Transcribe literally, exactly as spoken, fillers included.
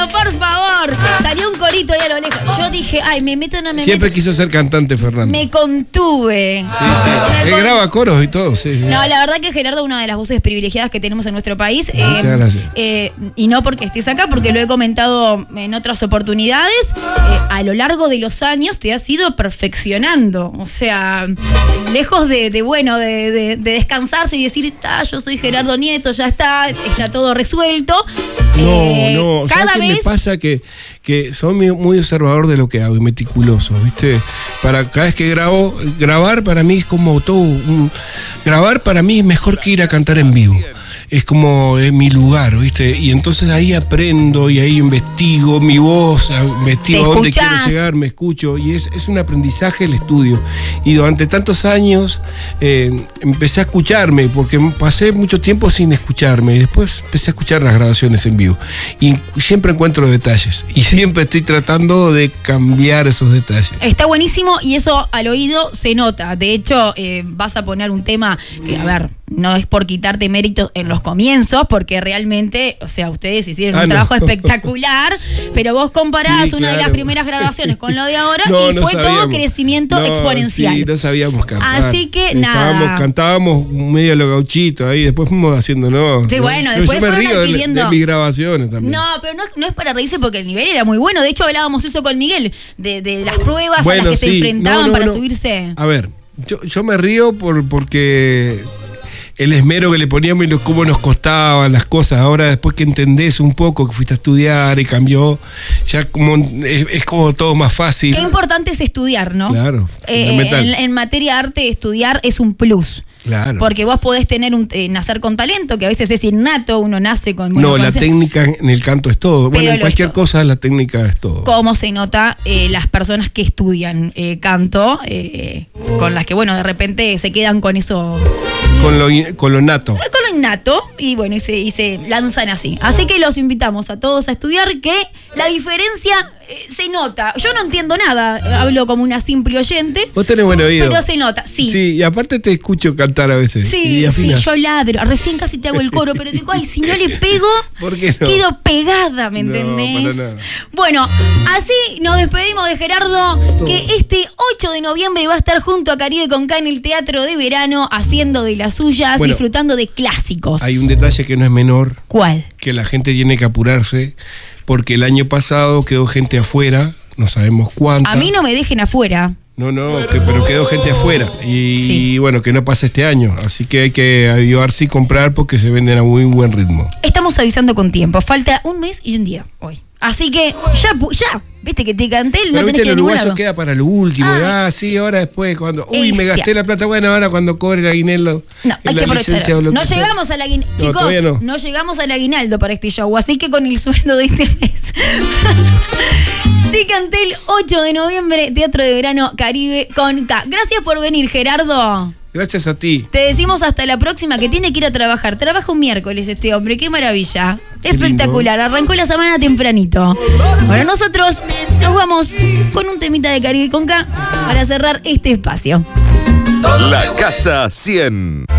Gerardo, por favor. Salió un corito ahí a lo lejos. Yo dije, ay, me meto en una... Siempre meto. Quiso ser cantante, Fernando. Me contuve. Sí, sí. Él con... graba coros y todo, sí, sí. No, la verdad que Gerardo es una de las voces privilegiadas que tenemos en nuestro país. Muchas eh, gracias. Eh, y no porque estés acá, porque lo he comentado en otras oportunidades. Eh, a lo largo de los años te has ido perfeccionando. O sea, lejos de, de bueno, de, de, de descansarse y decir, ah, yo soy Gerardo Nieto, ya está, está todo resuelto. No, eh, no, cada ¿sabes qué vez... me pasa? Que, que soy muy, muy observador de lo que hago y meticuloso, ¿viste? Para cada vez que grabo, grabar para mí es como todo un, grabar para mí es mejor que ir a cantar en vivo. Es como es mi lugar, ¿viste? Y entonces ahí aprendo y ahí investigo mi voz, investigo a dónde quiero llegar, me escucho. Y es, es un aprendizaje el estudio. Y durante tantos años eh, empecé a escucharme, porque pasé mucho tiempo sin escucharme. Y después empecé a escuchar las grabaciones en vivo. Y siempre encuentro detalles. Y siempre estoy tratando de cambiar esos detalles. Está buenísimo y eso al oído se nota. De hecho, eh, vas a poner un tema que, a ver, no es por quitarte mérito en los comienzos, porque realmente, o sea, ustedes hicieron ah, un no. trabajo espectacular, pero vos comparás sí, una claro. de las primeras grabaciones con lo de ahora no, y no fue sabíamos. todo crecimiento no, exponencial. Sí, no sabíamos cantar. Así que Estábamos, nada. Cantábamos medio lo gauchito ahí, después fuimos haciendo, no. Sí, no, bueno, no, después yo me fueron río adquiriendo... de, de mis grabaciones también. No, pero no, no es para reírse porque el nivel era muy bueno. De hecho, hablábamos eso con Miguel, de, de las pruebas bueno, a las que sí. se enfrentaban no, no, para no. subirse. A ver, yo, yo me río por porque el esmero que le poníamos y lo, cómo nos costaban las cosas. Ahora, después que entendés un poco, que fuiste a estudiar y cambió, ya como es, es como todo más fácil. Qué importante es estudiar, ¿no? Claro, eh, fundamental. en, en materia de arte, estudiar es un plus. Claro. Porque vos podés tener un, eh, nacer con talento, que a veces es innato, uno nace con... No, la técnica en el canto es todo. Bueno, Pero en cualquier es cosa la técnica es todo. Cómo se nota eh, las personas que estudian eh, canto, eh, con las que, bueno, de repente se quedan con eso... Con lo, con lo nato. Con lo innato, y bueno, y se, y se lanzan así. Así que los invitamos a todos a estudiar, que la diferencia eh, se nota. Yo no entiendo nada, hablo como una simple oyente. Vos tenés buen oído. Pero se nota, sí. Sí, y aparte te escucho cantar a veces. Sí, sí, yo ladro. Recién casi te hago el coro, pero digo, ay, si no le pego, ¿por qué no? quedo pegada, ¿me No, entendés? para nada. Bueno, así nos despedimos de Gerardo, Todo. que este ocho de noviembre va a estar junto a Caribe Conca en el Teatro de Verano, haciendo de las suyas, bueno, disfrutando de clásicos. Hay un detalle que no es menor. ¿Cuál? Que la gente tiene que apurarse, porque el año pasado quedó gente afuera, no sabemos cuánta. A mí no me dejen afuera. No, no, que, pero quedó gente afuera. Y, Sí. y bueno, que no pasa este año. Así que hay que avivarse y comprar porque se venden a muy buen ritmo. Estamos avisando con tiempo. Falta un mes y un día hoy. Así que ya, pu- ya. Viste que te canté, no Pero tenés viste, que el ir a ningún uruguayo lado. queda para lo último. Ah, Ah, sí, ahora después, cuando. Uy, Es me gasté cierto. la plata. Bueno, ahora cuando cobre el aguinaldo. No, hay que aprovechar. No llegamos al aguinaldo. No, Chicos, todavía no. no. llegamos al aguinaldo para este show. Así que con el sueldo de este mes. Te canté el ocho de noviembre, Teatro de Verano Caribe Conca. Gracias por venir, Gerardo. Gracias a ti. Te decimos hasta la próxima, que tiene que ir a trabajar. Trabaja un miércoles este hombre, qué maravilla. Qué Espectacular, arrancó la semana tempranito. Bueno, nosotros nos vamos con un temita de Caribe Conca para cerrar este espacio. La Casa cien.